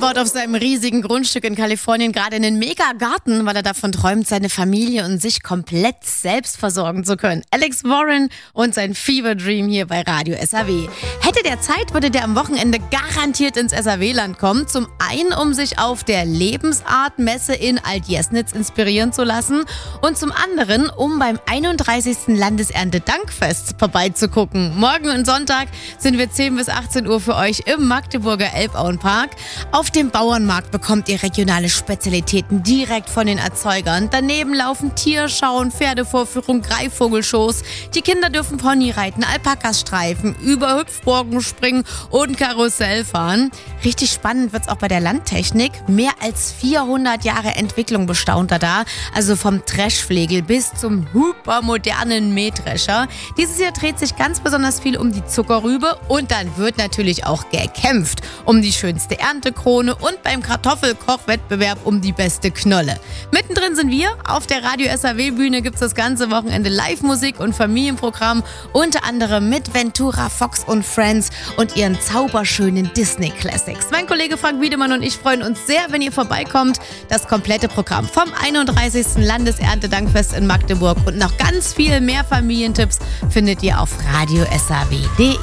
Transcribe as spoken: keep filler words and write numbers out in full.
baut auf seinem riesigen Grundstück in Kalifornien gerade einen Mega-Garten, weil er davon träumt, seine Familie und sich komplett selbst versorgen zu können. Alex Warren und sein Fever Dream hier bei Radio S A W. Hätte der Zeit, würde der am Wochenende garantiert ins S A W-Land kommen. Zum einen, um sich auf der Lebensart-Messe in Altjesnitz inspirieren zu lassen und zum anderen, um beim einunddreißigsten Landeserntedankfest vorbeizugucken. Morgen und Sonntag sind wir zehn bis achtzehn Uhr für euch im Magdeburger Elbauenpark. Auf dem Bauernmarkt bekommt ihr regionale Spezialitäten direkt von den Erzeugern. Daneben laufen Tierschauen, Pferdevorführung, Greifvogelshows. Die Kinder dürfen Pony reiten, Alpakas streifen, über Hüpfburgen springen und Karussell fahren. Richtig spannend wird's auch bei der Landtechnik. Mehr als vierhundert Jahre Entwicklung bestaunt er da. Also vom Dreschflegel bis zum hypermodernen Mähdrescher. Dieses Jahr dreht sich ganz besonders viel um die Zuckerrübe und dann wird natürlich auch gekämpft um die schönste Erntekrone und beim Kartoffelkochwettbewerb um die beste Knolle. Mittendrin sind wir. Auf der Radio S A W-Bühne gibt's das ganze Wochenende Live-Musik und Familienprogramm, unter anderem mit Ventura, Fox und Friends und ihren zauberschönen Disney-Classics. Mein Kollege Frank Wiedemann und ich freuen uns sehr, wenn ihr vorbeikommt. Das komplette Programm vom einunddreißigsten Landeserntedankfest in Magdeburg und noch ganz viel mehr Familientipps findet ihr auf radio s a w punkt d e.